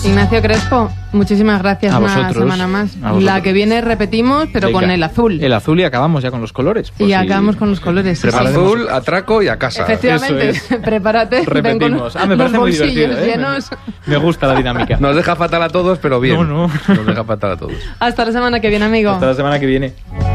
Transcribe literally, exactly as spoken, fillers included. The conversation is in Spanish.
Ignacio Crespo, muchísimas gracias. A una vosotros, semana más. a vosotros. La que viene repetimos, pero Venga, con el azul. El azul y acabamos ya con los colores. Y acabamos con los colores. sí, sí. Azul, atraco y a casa. Efectivamente, Eso es. prepárate. Repetimos. Ven Ah, me con parece los muy bolsillos divertido, ¿eh? llenos. Me, me gusta la dinámica. Nos deja fatal a todos, pero bien. No, no. Nos deja fatal a todos. Hasta la semana que viene, amigo. Hasta la semana que viene.